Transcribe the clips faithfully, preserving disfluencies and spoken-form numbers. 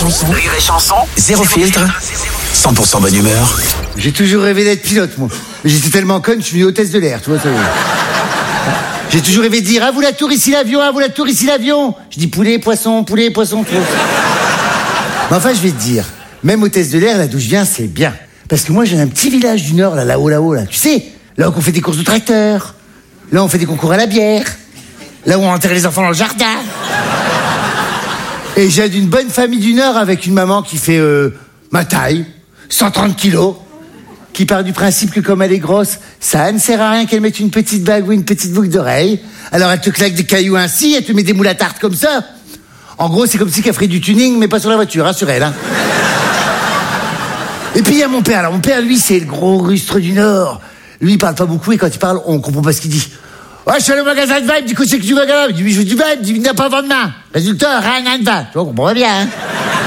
chansons. Rire et chanson. Zéro filtre. cent pour cent bonne humeur. J'ai toujours rêvé d'être pilote, moi. J'étais tellement conne, je suis venu hôtesse de l'air, tu vois ça. J'ai toujours rêvé de dire, à vous la tour, ici l'avion, à vous la tour, ici l'avion. Je dis poulet, poisson, poulet, poisson, tout. Mais enfin, je vais te dire, même hôtesse de l'air, là d'où je viens, c'est bien. Parce que moi, j'ai un petit village du Nord, là, là-haut, là-haut, là. Tu sais, là où on fait des courses de tracteurs. Là où on fait des concours à la bière. Là où on enterre les enfants dans le jardin. Et j'ai d'une bonne famille du Nord avec une maman qui fait euh, ma taille, cent trente kilos, qui part du principe que comme elle est grosse, ça ne sert à rien qu'elle mette une petite bague ou une petite boucle d'oreille. Alors elle te claque des cailloux ainsi, elle te met des moules à tarte comme ça. En gros, c'est comme si qu'elle ferait du tuning, mais pas sur la voiture, hein, sur elle. Hein. Et puis il y a mon père. Alors mon père, lui, c'est le gros rustre du Nord. Lui, il parle pas beaucoup et quand il parle, on comprend pas ce qu'il dit. Ouais, je suis allé au magasin de vin, il me dit que c'est que tu veux gagner. Il dit oui, je veux du vin, il me dit il n'y a pas avant demain. Résultat, rien, rien de vin. Tu vois, on comprend bien. Hein.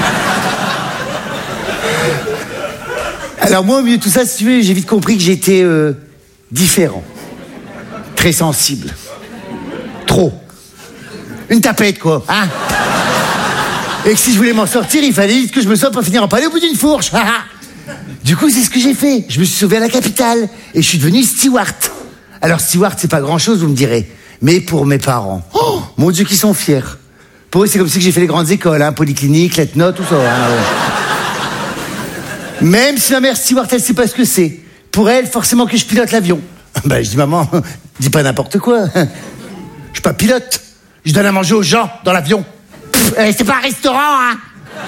Alors moi, au milieu de tout ça, si tu veux, j'ai vite compris que j'étais euh, différent. Très sensible. Trop. Une tapette, quoi. Hein. Et que si je voulais m'en sortir, il fallait vite que je me sorte pour finir en palais au bout d'une fourche. Du coup, c'est ce que j'ai fait. Je me suis sauvé à la capitale. Et je suis devenu steward. Alors, steward, c'est pas grand-chose, vous me direz. Mais pour mes parents, oh, mon Dieu, qu'ils sont fiers. Pour eux, c'est comme si j'ai fait les grandes écoles, hein, polyclinique, lettre-note, tout ça. Hein, ouais. Même si ma mère steward, elle sait pas ce que c'est. Pour elle, forcément que je pilote l'avion. Ben, je dis, maman, dis pas n'importe quoi. Je suis pas pilote. Je donne à manger aux gens dans l'avion. Pff, eh, c'est pas un restaurant, hein.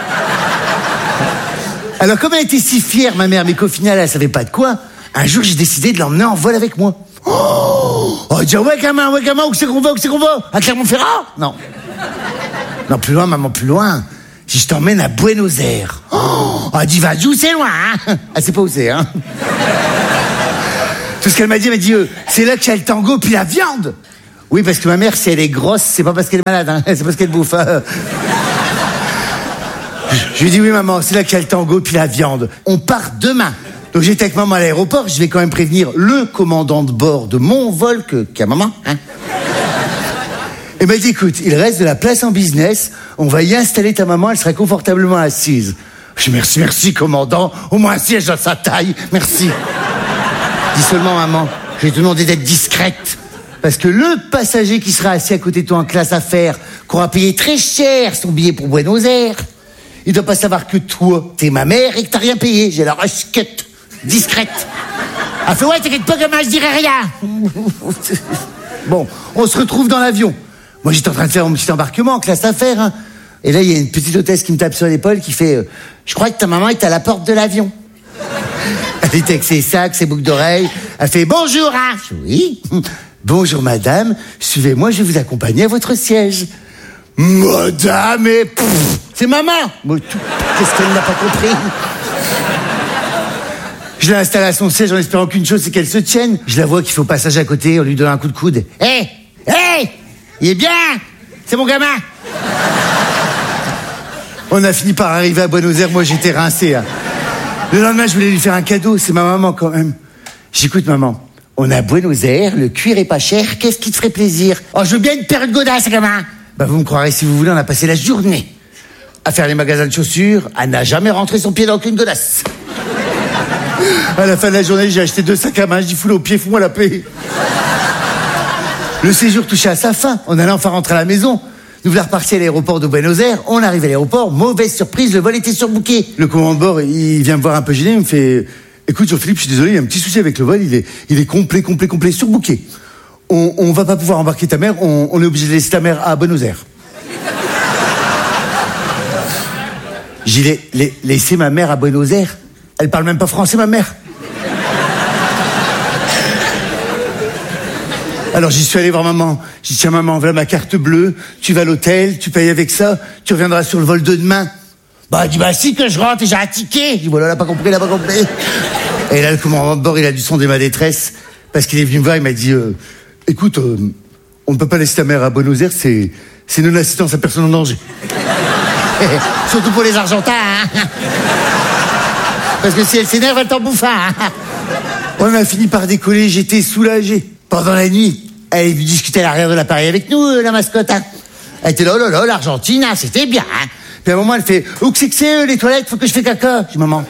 Alors, comme elle était si fière, ma mère, mais qu'au final, elle savait pas de quoi, un jour, j'ai décidé de l'emmener en vol avec moi. Oh, oh dire, ouais, gamin, ouais, gamin, où c'est qu'on va, où c'est qu'on va? À Clermont-Ferrand? Non. Non, plus loin, maman, plus loin. Si je t'emmène à Buenos Aires. Oh, elle dit, vas-y, où c'est loin, hein? Elle sait pas où c'est, hein? Tout ce qu'elle m'a dit, elle m'a dit, euh, c'est là qu'il y a le tango puis la viande. Oui, parce que ma mère, si elle est grosse, c'est pas parce qu'elle est malade, hein? C'est parce qu'elle bouffe, hein? Je lui ai dit, oui, maman, c'est là qu'il y a le tango puis la viande. On part demain. Donc j'étais avec maman à l'aéroport, je vais quand même prévenir le commandant de bord de mon vol que, qu'à maman, hein. Et m'a dit, écoute, il reste de la place en business, on va y installer ta maman, elle sera confortablement assise. Je dis, merci, merci, commandant, au moins un siège à sa taille, merci. Dis seulement, maman, je vais te demander d'être discrète. Parce que le passager qui sera assis à côté de toi en classe affaires, qui aura payé très cher son billet pour Buenos Aires, il doit pas savoir que toi, t'es ma mère et que t'as rien payé. J'ai la rusquette. Discrète. Elle fait, ouais, t'inquiète pas, gamin, je dirai rien. Bon, on se retrouve dans l'avion. Moi, j'étais en train de faire mon petit embarquement en classe affaires. Hein. Et là, il y a une petite hôtesse qui me tape sur l'épaule qui fait, euh, je crois que ta maman est à la porte de l'avion. Elle était avec ses sacs, ses boucles d'oreilles. Elle fait, bonjour, hein. Je dis, oui. Bonjour, madame. Suivez-moi, je vais vous accompagner à votre siège. Madame, et pff, c'est maman. Qu'est-ce qu'elle n'a pas compris? Je l'ai installée à son siège en espérant qu'une chose, c'est qu'elle se tienne. Je la vois qui fait au passage à côté, on lui donne un coup de coude. Hé, hey, hé, hey, il est bien. C'est mon gamin. On a fini par arriver à Buenos Aires, moi j'étais rincé. Hein. Le lendemain, je voulais lui faire un cadeau, c'est ma maman quand même. J'écoute maman. On est à Buenos Aires, le cuir est pas cher, qu'est-ce qui te ferait plaisir? Oh, je veux bien une paire de godasses, gamin. Bah, vous me croirez si vous voulez, on a passé la journée à faire les magasins de chaussures, à n'a jamais rentré son pied dans aucune godasse. À la fin de la journée, j'ai acheté deux sacs à main, j'ai dit foule au pied, fous-moi la paix. Le séjour touchait à sa fin, on allait enfin rentrer à la maison. Nous voilà repartis à l'aéroport de Buenos Aires, on arrive à l'aéroport, mauvaise surprise, le vol était surbooké. Le commandant de bord, il vient me voir un peu gêné, il me fait... Écoute Jean-Philippe, je suis désolé, il y a un petit souci avec le vol, il est, il est complet, complet, complet, surbooké. On, on va pas pouvoir embarquer ta mère, on, on est obligé de laisser ta mère à Buenos Aires. J'ai laissé ma mère à Buenos Aires. Elle parle même pas français, ma mère. Alors j'y suis allé voir maman. J'ai dit, tiens maman, voilà ma carte bleue, tu vas à l'hôtel, tu payes avec ça, tu reviendras sur le vol de demain. Bah elle dit, bah si que je rentre et j'ai un ticket. Je dis, voilà, elle a pas compris, elle a pas compris. Et là, le commandant de bord, il a dû sonder ma détresse, parce qu'il est venu me voir, il m'a dit, euh, écoute, euh, on ne peut pas laisser ta mère à Buenos Aires, c'est, c'est non-assistance à personne en danger. Surtout pour les Argentins, hein. Parce que si elle s'énerve, elle t'en bouffe, hein. On a fini par décoller, j'étais soulagé. Pendant la nuit, elle est venue discuter à l'arrière de l'appareil avec nous, euh, la mascotte, hein. Elle était là, oh là là, l'Argentine, hein, c'était bien. Hein. Puis à un moment, elle fait, où que c'est que c'est, eux, les toilettes, faut que je fais caca. Je dis, maman.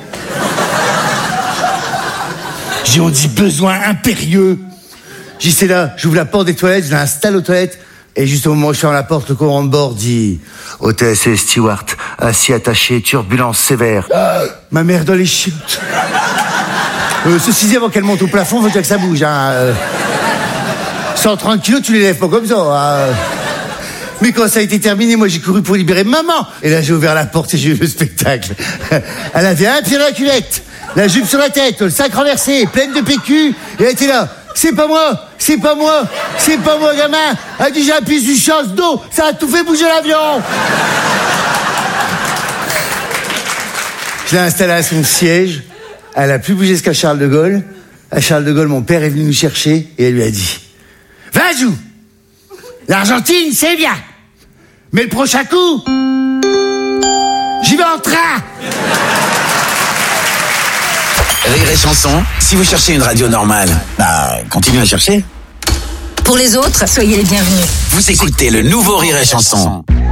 J'ai on dit besoin impérieux. J'ai dit, c'est là, j'ouvre la porte des toilettes, je l'installe aux toilettes. Et juste au moment où je ferme la porte, le commandant de bord dit, hôtesse et steward, assis attaché, turbulence sévère. Ah, ma mère dans les chiottes. Euh, ceci dit, avant qu'elle monte au plafond, faut que ça bouge. Hein. Euh, cent trente kilos, tu les lèves pas comme ça. Hein. Mais quand ça a été terminé, moi j'ai couru pour libérer maman. Et là j'ai ouvert la porte et j'ai vu le spectacle. Elle avait un pied dans la culette, la jupe sur la tête, le sac renversé, pleine de P Q. Et elle était là. C'est pas moi, c'est pas moi, c'est pas moi, gamin. Elle a dit j'ai appuyé sur chasse d'eau, ça a tout fait bouger l'avion. Je l'ai installée à son siège. Elle a plus bougé jusqu'à Charles de Gaulle. À Charles de Gaulle, mon père est venu nous chercher et elle lui a dit, Vajou, l'Argentine, c'est bien. Mais le prochain coup, j'y vais en train. Rire et chanson, si vous cherchez une radio normale, bah, continuez à chercher. Pour les autres, soyez les bienvenus. Vous écoutez le nouveau Rire et chanson.